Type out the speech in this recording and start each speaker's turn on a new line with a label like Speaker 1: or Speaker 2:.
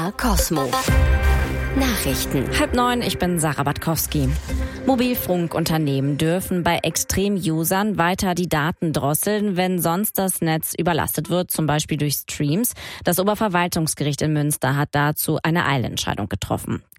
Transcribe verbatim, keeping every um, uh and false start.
Speaker 1: Cosmo. Nachrichten.
Speaker 2: Halb neun, ich bin Sarah Batkowski. Mobilfunkunternehmen dürfen bei Extrem-Usern weiter die Daten drosseln, wenn sonst das Netz überlastet wird, zum Beispiel durch Streams. Das Oberverwaltungsgericht in Münster hat dazu eine Eilentscheidung getroffen.